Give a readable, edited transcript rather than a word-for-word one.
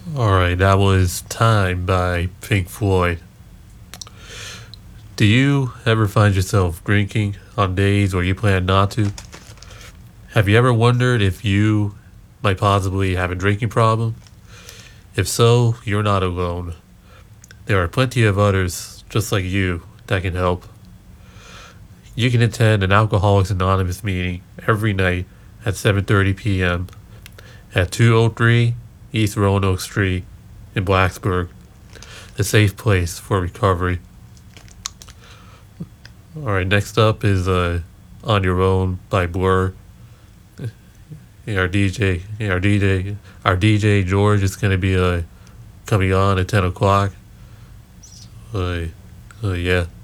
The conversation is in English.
Alright, that was Time by Pink Floyd. Do you ever find yourself drinking on days where you plan not to? Have you ever wondered if you might possibly have a drinking problem? If so, you're not alone. There are plenty of others just like you that can help. You can attend an Alcoholics Anonymous meeting every night at 7:30 p.m. at 203 East Roanoke Street in Blacksburg, a safe place for recovery. Alright, next up is On Your Own by Blur. Our DJ George is gonna be coming on at 10 o'clock. Yeah.